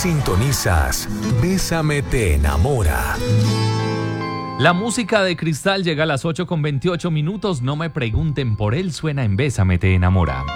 Sintonizas Bésame te enamora. La música de Cristal llega a las 8:28. No me pregunten por él, suena en Bésame te enamora.